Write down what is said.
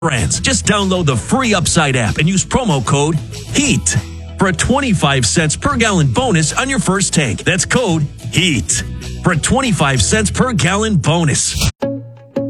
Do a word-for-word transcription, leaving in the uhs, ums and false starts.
brands. Just download the free Upside app and use promo code HEAT for a twenty-five cents per gallon bonus on your first tank. That's code HEAT for a twenty-five cents per gallon bonus.